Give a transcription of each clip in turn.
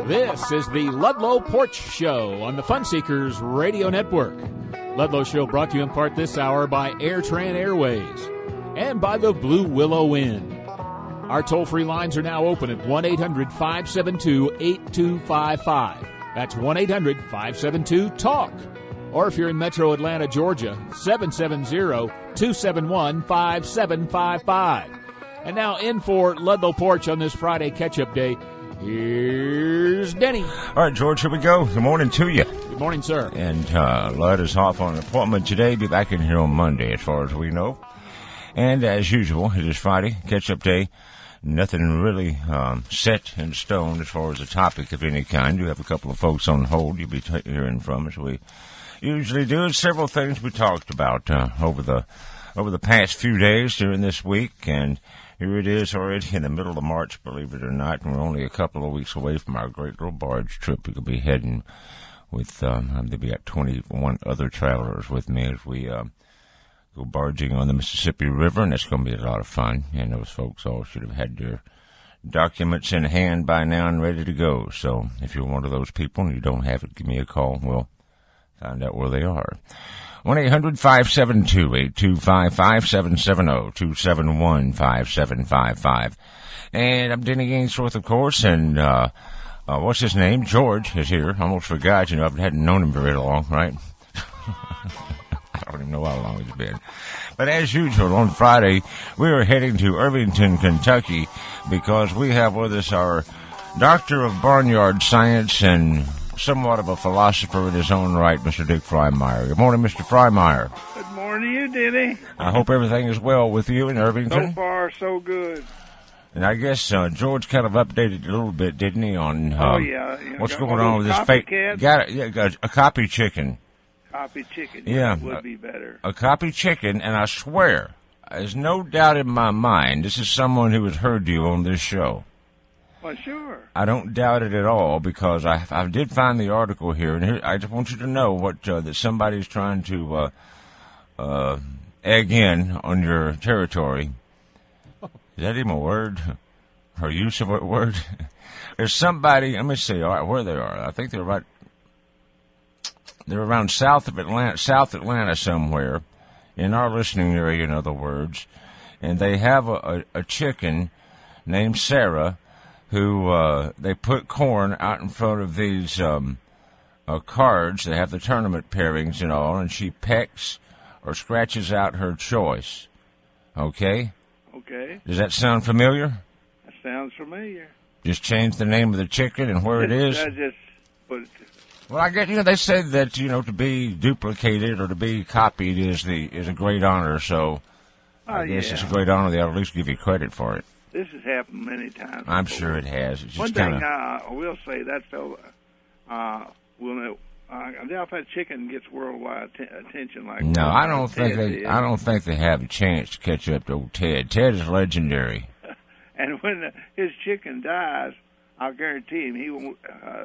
This is the Ludlow Porch Show on the Funseekers Radio Network. Ludlow Show brought to you in part this hour by AirTran Airways and by the Blue Willow Inn. Our toll-free lines are now open at 1-800-572-8255. That's 1-800-572-TALK. Or if you're in Metro Atlanta, Georgia, 770-271-5755. And now in for Ludlow Porch on this Friday catch-up day. Here's Denny. All right, George, here we go. Good morning to you. Good morning, sir. And Lud is off on an appointment today. Be back in here on Monday, as far as we know. And as usual, it is Friday, catch-up day. Nothing really set in stone as far as a topic of any kind. You have a couple of folks on hold you'll be hearing from, as we usually do. And several things we talked about over the past few days during this week. And here it is already in the middle of March, believe it or not, and we're only a couple of weeks away from our great little barge trip. We could be heading with, there'll be 21 other travelers with me as we go barging on the Mississippi River, and it's going to be a lot of fun. And those folks all should have had their documents in hand by now and ready to go. So if you're one of those people and you don't have it, give me a call. We'll find out where they are. 1-800-572-8255, 770-271-5755. And I'm Denny Ainsworth, of course, and what's his name? George is here. I almost forgot, I hadn't known him very long, right? I don't even know how long it's been. But as usual, on Friday, we are heading to Irvington, Kentucky, because we have with us our Doctor of Barnyard Science and somewhat of a philosopher in his own right, Mr. Dick Freimeyer. Good morning, Mr. Freimeyer. Good morning to you, Denny. I hope everything is well with you in Irvington. So far, so good. And I guess George kind of updated a little bit, didn't he, on what's going on with this fake... Got a copy chicken. Copy chicken, yeah, would be better. A copy chicken, and I swear, there's no doubt in my mind, this is someone who has heard you on this show. Well, sure. I don't doubt it at all, because I did find the article here, and here, I just want you to know what that somebody's trying to egg in on your territory. Is that even a word? Or use of a word? There's somebody, let me see, all right, where they are. I think they're right. They're around south Atlanta somewhere, in our listening area, in other words. And they have a chicken named Sarah, who they put corn out in front of these cards. They have the tournament pairings and all, and she pecks or scratches out her choice. Okay? Okay. Does that sound familiar? That sounds familiar. Just change the name of the chicken and where it is? I just put it. Well, I get, they said that, to be duplicated or to be copied is a great honor, so I guess it's a great honor. They'll at least give you credit for it. This has happened many times I'm before. sure it has. It's just one thing I will say, that fellow, I doubt that chicken gets worldwide attention like no, I don't think Ted I don't think they have a chance to catch up to old Ted. Ted is legendary. And when his chicken dies, I'll guarantee him he won't.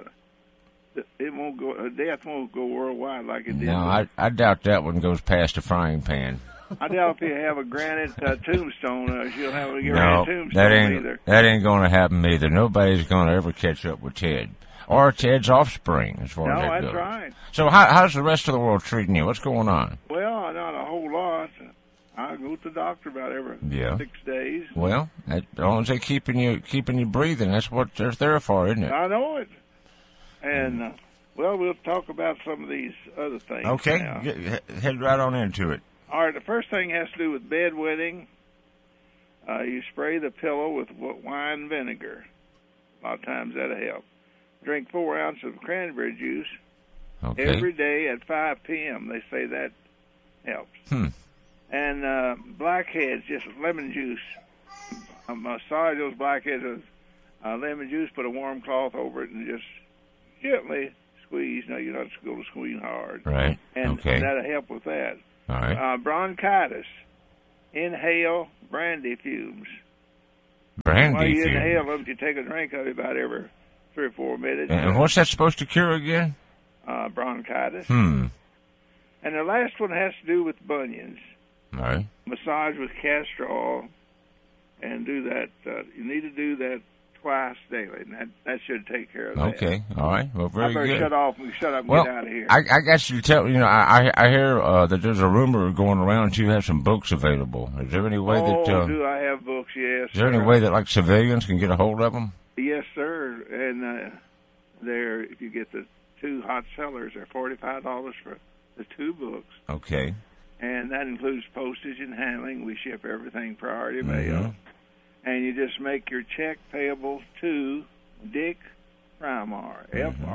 It won't go. Death won't go worldwide like it did. No, I doubt that one goes past a frying pan. I doubt if you have a granite tombstone, she'll have a granite tombstone either. That ain't going to happen either. Nobody's going to ever catch up with Ted or Ted's offspring, as far as that goes. No, that's right. So how's the rest of the world treating you? What's going on? Well, not a whole lot. I go to the doctor about every 6 days. Well, as long as they're keeping you breathing, that's what they're there for, isn't it? I know it. And, we'll talk about some of these other things. Okay, now. Head right on into it. All right, the first thing has to do with bedwetting. You spray the pillow with wine vinegar. A lot of times that'll help. Drink 4 ounces of cranberry juice every day at 5 p.m. They say that helps. And blackheads, just lemon juice. Massage those blackheads with lemon juice, put a warm cloth over it, and just gently squeeze. No, you're not going to squeeze hard. Right. And that'll help with that. All right. Bronchitis. Inhale brandy fumes. Brandy While you fumes. inhale them, you take a drink of it about every 3 or 4 minutes. And what's that supposed to cure again? Bronchitis. And the last one has to do with bunions. All right. Massage with castor oil, and do that. You need to do that twice daily, and that should take care of that. Okay, all right. Well, very I better good. shut off and shut up and Well, get out of here. I guess you tell. I hear that there's a rumor going around you have some books available. Is there any way that? Do I have books? Yes. Is there any way that like civilians can get a hold of them? Yes, sir. And there, if you get the 2 hot sellers, they're $45 for the 2 books. Okay. And that includes postage and handling. We ship everything priority mail. And you just make your check payable to Dick Frymire,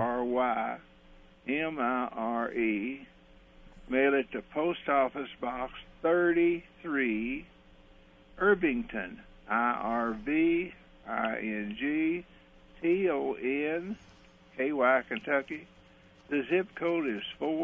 Frymire. Mail it to Post Office Box 33, Irvington, IRVINGTON, KY, Kentucky. The zip code is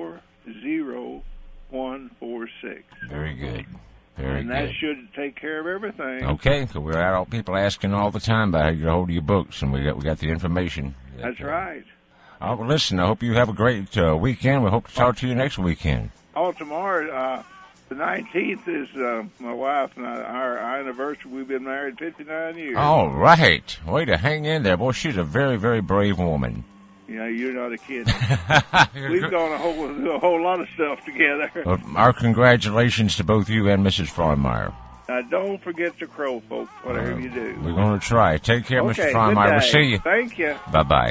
40146. Very good. Very and good. that should take care of everything. Okay, so we're out. People asking all the time about how you get a hold of your books, and we got the information. That's right. Oh, well, listen, I hope you have a great weekend. We hope to talk to you next weekend. Oh, tomorrow, the 19th is my wife and our anniversary. We've been married 59 years. All right. Way to hang in there. Boy, she's a very, very brave woman. Yeah, you're not a kid. We've gone a whole lot of stuff together. Well, our congratulations to both you and Mrs. Frymire. Now, don't forget the crow, folks, whatever you do. We're going to try. Take care, okay, Mr. Frymire. We'll see you. Thank you. Bye-bye.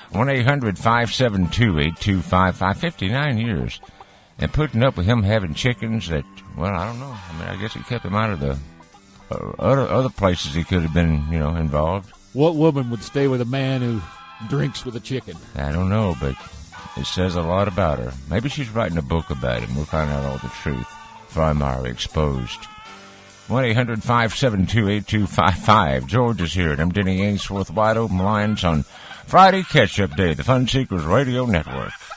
1-800-572-8255. 59 years. And putting up with him having chickens that, well, I don't know. I mean, I guess it kept him out of the other places he could have been, involved. What woman would stay with a man who drinks with a chicken? I don't know, but it says a lot about her. Maybe she's writing a book about him. We'll find out all the truth. Frymire Exposed. 1-800-572-8255. George is here, and I'm Denny Ainsworth. Wide open lines on Friday Catch-Up Day, the Fun Seekers Radio Network.